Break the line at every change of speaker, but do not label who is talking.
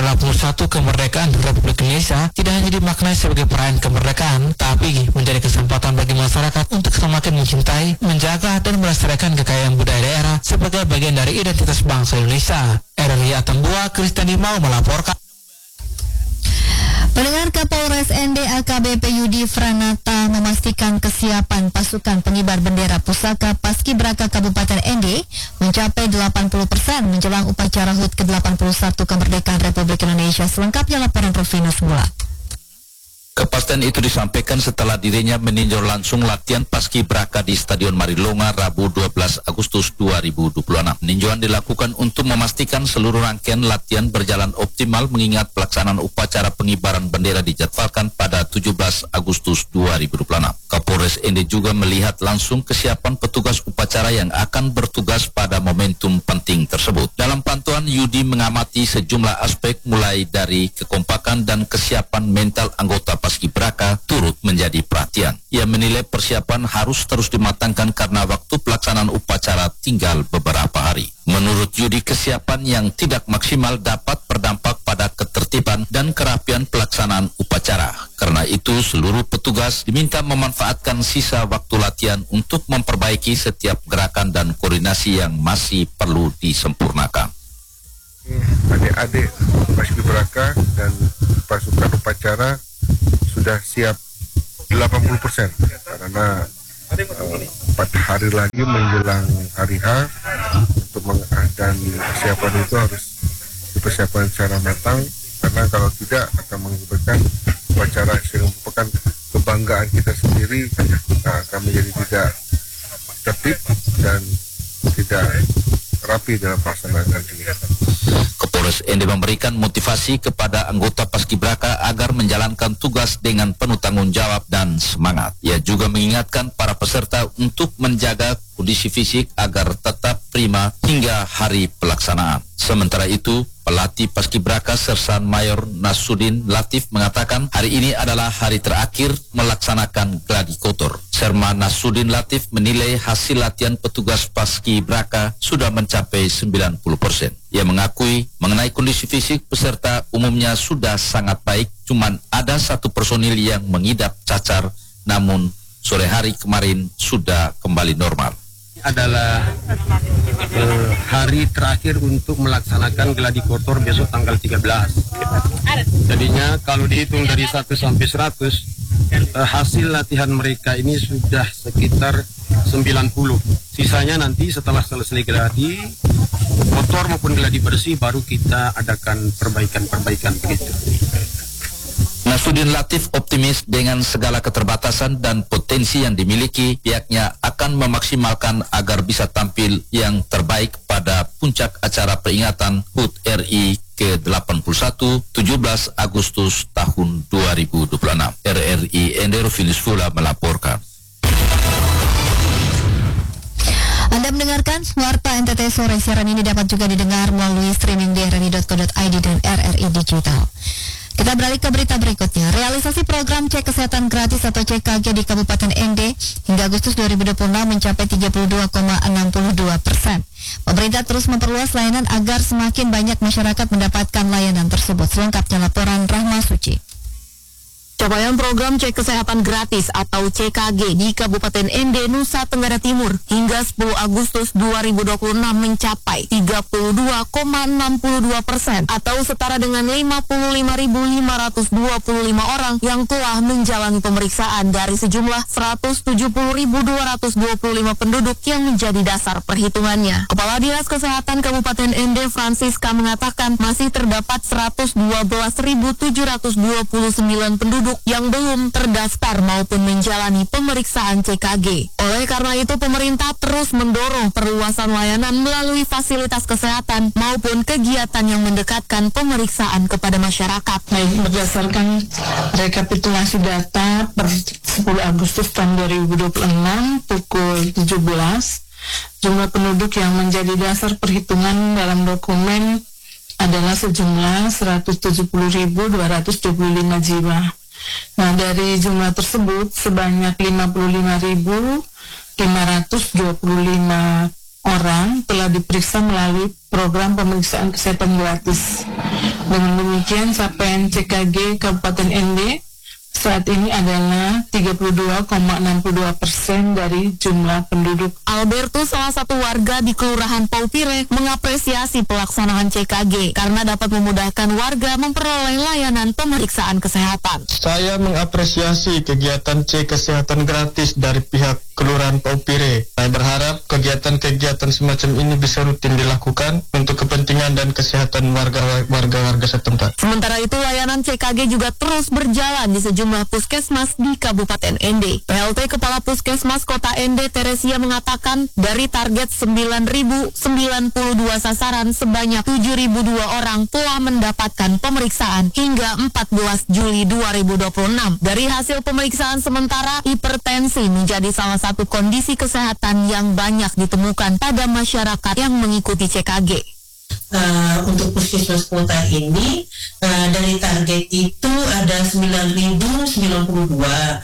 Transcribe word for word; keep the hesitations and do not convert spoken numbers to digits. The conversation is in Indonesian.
delapan puluh satu kemerdekaan Republik Indonesia tidak hanya dimaknai sebagai perayaan kemerdekaan, tapi menjadi kesempatan bagi masyarakat untuk semakin mencintai, menjaga, dan melestarikan kekayaan budaya daerah sebagai bagian dari identitas bangsa Indonesia. R R I Atambua, Kristiani Mau melaporkan.
Pendengar, Kapolres N D A K B P Yudi Franata memastikan kesiapan pasukan pengibar bendera pusaka Paskibraka Kabupaten N D mencapai delapan puluh persen menjelang upacara H U T ke delapan puluh satu kemerdekaan Republik Indonesia. Selengkapnya laporan Rovinus Mula.
Kepastian itu disampaikan setelah dirinya meninjau langsung latihan Paskibraka di Stadion Marilonga Rabu dua belas Agustus dua ribu dua puluh enam. Peninjauan dilakukan untuk memastikan seluruh rangkaian latihan berjalan optimal mengingat pelaksanaan upacara pengibaran bendera dijadwalkan pada tujuh belas Agustus dua ribu dua puluh enam. Kapolres N D juga melihat langsung kesiapan petugas upacara yang akan bertugas pada momentum penting tersebut. Dalam pantauan, Yudi mengamati sejumlah aspek mulai dari kekompakan dan kesiapan mental anggota Paskibraka turut menjadi perhatian. Ia menilai persiapan harus terus dimatangkan karena waktu pelaksanaan upacara tinggal beberapa hari. Menurut Yudi, kesiapan yang tidak maksimal dapat berdampak pada ketertiban dan kerapian pelaksanaan upacara. Karena itu, seluruh petugas diminta memanfaatkan sisa waktu latihan untuk memperbaiki setiap gerakan dan koordinasi yang masih perlu disempurnakan.
Adik-adik Paskibraka dan pasukan upacara sudah siap delapan puluh persen karena empat uh, hari lagi menjelang hari H untuk meng- dan persiapan itu harus dipersiapkan secara matang karena kalau tidak akan mengakibatkan upacara yang merupakan kebanggaan kita sendiri nah, akan menjadi tidak tertib dan tidak rapi dalam pelaksanaan kegiatan.
Kapolres N D memberikan motivasi kepada anggota Paskibraka agar menjalankan tugas dengan penuh tanggung jawab dan semangat. Ia juga mengingatkan para peserta untuk menjaga kondisi fisik agar tetap prima hingga hari pelaksanaan. Sementara itu, pelatih Paskibraka Sersan Mayor Nasudin Latif mengatakan hari ini adalah hari terakhir melaksanakan gladi kotor. Serma Nasudin Latif menilai hasil latihan petugas Paskibraka sudah mencapai sembilan puluh persen. Ia mengakui mengenai kondisi fisik peserta umumnya sudah sangat baik, cuman ada satu personil yang mengidap cacar, namun sore hari kemarin sudah kembali normal.
Adalah eh, hari terakhir untuk melaksanakan gladi kotor besok tanggal tiga belas. Jadinya kalau dihitung dari satu sampai seratus, eh, hasil latihan mereka ini sudah sekitar sembilan puluh. Sisanya nanti setelah selesai gladi kotor maupun gladi bersih baru kita adakan perbaikan-perbaikan begitu.
Nasudin Latif optimis dengan segala keterbatasan dan potensi yang dimiliki, pihaknya akan memaksimalkan agar bisa tampil yang terbaik pada puncak acara peringatan H U T R I ke delapan puluh satu tujuh belas Agustus tahun dua ribu dua puluh enam. R R I Endero Filisfula melaporkan.
Anda mendengarkan Warta N T T Sore. Siaran ini dapat juga didengar melalui streaming di r r i dot co dot i d dan R R I Digital. Kita beralih ke berita berikutnya. Realisasi program cek kesehatan gratis atau C K G di Kabupaten N D hingga Agustus dua ribu dua puluh enam mencapai tiga puluh dua koma enam dua persen. Pemerintah terus memperluas layanan agar semakin banyak masyarakat mendapatkan layanan tersebut. Selengkapnya laporan Rahma Suci.
Capaian program cek kesehatan gratis atau C K G di Kabupaten N D Nusa Tenggara Timur hingga sepuluh Agustus dua ribu dua puluh enam mencapai tiga puluh dua koma enam dua persen atau setara dengan lima puluh lima ribu lima ratus dua puluh lima orang yang telah menjalani pemeriksaan dari sejumlah seratus tujuh puluh ribu dua ratus dua puluh lima penduduk yang menjadi dasar perhitungannya. Kepala Dinas Kesehatan Kabupaten N D Francisca mengatakan masih terdapat seratus dua belas ribu tujuh ratus dua puluh sembilan penduduk yang belum terdaftar maupun menjalani pemeriksaan C K G. Oleh karena itu, pemerintah terus mendorong perluasan layanan melalui fasilitas kesehatan maupun kegiatan yang mendekatkan pemeriksaan kepada masyarakat.
Baik, berdasarkan rekapitulasi data per sepuluh Agustus tahun dua ribu dua puluh enam pukul tujuh belas, jumlah penduduk yang menjadi dasar perhitungan dalam dokumen adalah sejumlah seratus tujuh puluh ribu dua ratus dua puluh lima jiwa. Nah, dari jumlah tersebut sebanyak lima puluh lima ribu lima ratus dua puluh lima orang telah diperiksa melalui program pemeriksaan kesehatan gratis. Dengan demikian demikian capaian C K G Kabupaten N D saat ini adalah tiga puluh dua koma enam puluh dua persen dari jumlah penduduk.
Albertus, salah satu warga di Kelurahan Paupire, mengapresiasi pelaksanaan C K G karena dapat memudahkan warga memperoleh layanan pemeriksaan kesehatan.
Saya mengapresiasi kegiatan C kesehatan gratis dari pihak Kelurahan Paupire. Saya berharap kegiatan-kegiatan semacam ini bisa rutin dilakukan untuk kepentingan dan kesehatan warga-warga setempat.
Sementara itu, layanan C K G juga terus berjalan di sejumlah puskesmas di Kabupaten N D. P L T Kepala Puskesmas Kota N D, Teresia, mengatakan dari target sembilan ribu sembilan puluh dua sasaran, sebanyak tujuh ribu dua orang telah mendapatkan pemeriksaan hingga empat belas Juli dua ribu dua puluh enam. Dari hasil pemeriksaan sementara, hipertensi menjadi salah satu kondisi kesehatan yang banyak ditemukan pada masyarakat yang mengikuti C K G.
Uh, untuk puskesmas kota ini uh, dari target itu ada sembilan ribu sembilan puluh dua,